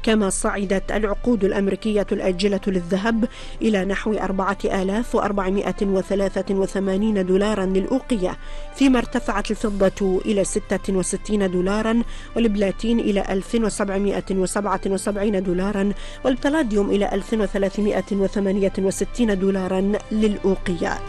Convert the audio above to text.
كما صعدت العقود الأمريكية الآجلة للذهب إلى نحو 4483 دولارا للأوقية، فيما ارتفعت الفضة إلى 66 دولارا، والبلاتين إلى 1777 دولارا، والبلاديوم إلى 1368 دولارا للأوقية.